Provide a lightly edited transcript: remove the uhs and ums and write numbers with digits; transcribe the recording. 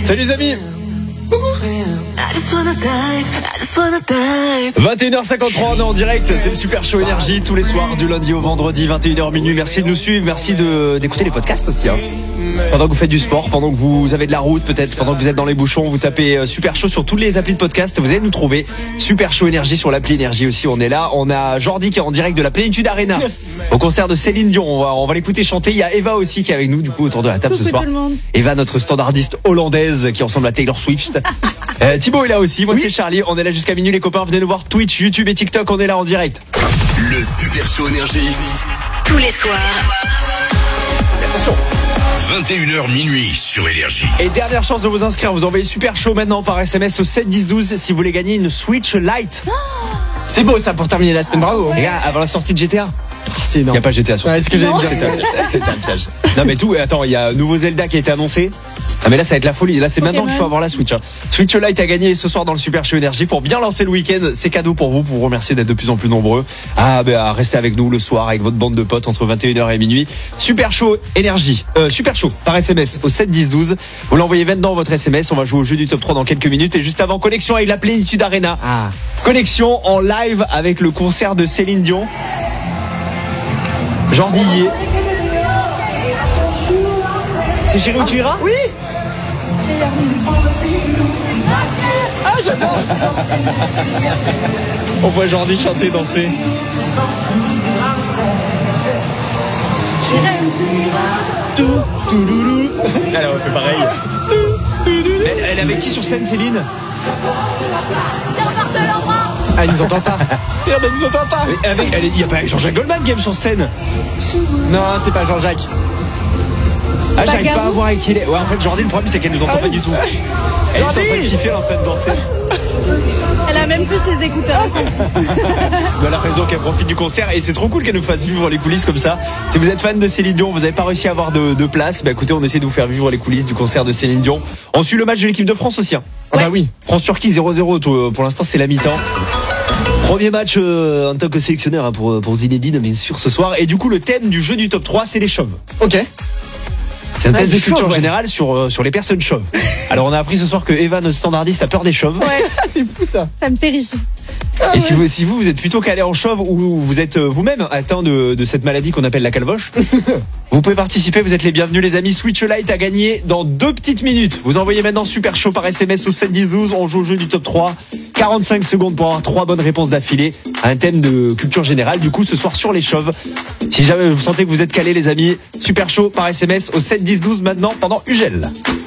Salut les amis. 21h53, on est en direct, c'est le Super Show Énergie tous les soirs du lundi au vendredi 21h minuit. Merci de nous suivre, merci d'écouter les podcasts aussi Pendant que vous faites du sport, pendant que vous avez de la route peut-être, pendant que vous êtes dans les bouchons, vous tapez Super Show sur toutes les applis de podcast, vous allez nous trouver. Super Show Énergie sur l'appli Énergie aussi, on est là. On a Jordi qui est en direct de la Plénitude Arena au concert de Céline Dion, on va l'écouter chanter. Il y a Eva aussi qui est avec nous du coup autour de la table ce soir. Eva, notre standardiste hollandaise qui ressemble à Taylor Swift. Thibaut est là aussi, moi c'est Charlie, on est là jusqu'à minuit les copains, venez nous voir Twitch, YouTube et TikTok, on est là en direct. Le Super Show Énergie. Tous les soirs. Attention. 21h minuit sur Énergie. Et dernière chance de vous inscrire, vous envoyez Super Show maintenant par SMS au 7 10 12 si vous voulez gagner une Switch Lite. C'est beau ça pour terminer la semaine, bravo. Les gars, avant la sortie de GTA. C'est Il énorme. n'y a pas GTA sur. Ouais, ce que j'allais dire. C'était un piège. Non mais tout, attends, il y a un nouveau Zelda qui a été annoncé. Ah mais là ça va être la folie, là c'est maintenant qu'il faut avoir la Switch. Switch Lite a gagné ce soir dans le Super Show Énergie pour bien lancer le week-end. C'est cadeau pour vous remercier d'être de plus en plus nombreux à rester avec nous le soir avec votre bande de potes entre 21h et minuit. Super Show Énergie, Super Show par SMS au 7 10 12. Vous l'envoyez maintenant votre SMS, on va jouer au jeu du top 3 dans quelques minutes. Et juste avant, connexion avec la Plénitude Arena. Connexion en live avec le concert de Céline Dion. Jordi y est. C'est Chérie où tu iras? Oui. Ah, j'adore. On voit Jordi chanter, danser. Alors on fait pareil. Elle est avec qui sur scène, Céline? Ah, ils nous entendent pas. Merde, ils nous entendent pas. Il n'y a pas Jean-Jacques Goldman qui aime sur scène. Non, c'est pas Jean-Jacques. Ah, j'arrive pas à voir avec qui il est. Ouais, en fait, Jordi, le problème, c'est qu'elle nous entend pas du tout. Elle est en train de kiffer, elle est en train de danser. Elle a même plus ses écouteurs. Elle a raison qu'elle profite du concert et c'est trop cool qu'elle nous fasse vivre les coulisses comme ça. Si vous êtes fan de Céline Dion, vous n'avez pas réussi à avoir de place, bah écoutez, on essaie de vous faire vivre les coulisses du concert de Céline Dion. On suit le match de l'équipe de France aussi. Ah bah oui. France-Turquie 0-0, pour l'instant c'est la mi-temps. Premier match en tant que sélectionneur pour Zinedine bien sûr ce soir. Et du coup le thème du jeu du top 3 c'est les chauves. Ok. C'est un test de culture chauve, générale sur les personnes chauves. Alors on a appris ce soir que Eva, notre standardiste, a peur des chauves. Ouais, C'est fou ça. ça me terrifie. Et si vous êtes plutôt calé en chauve ou vous êtes vous-même atteint de cette maladie qu'on appelle la calvoche, vous pouvez participer, vous êtes les bienvenus les amis. Switch Lite a gagné dans 2 petites minutes. Vous envoyez maintenant Super Show par SMS au 7 10 12, on joue au jeu du top 3. 45 secondes pour avoir 3 bonnes réponses d'affilée à un thème de culture générale. Du coup ce soir sur les chauves. Si jamais vous sentez que vous êtes calé les amis, Super Show par SMS au 7 10 12 maintenant pendant Ugel.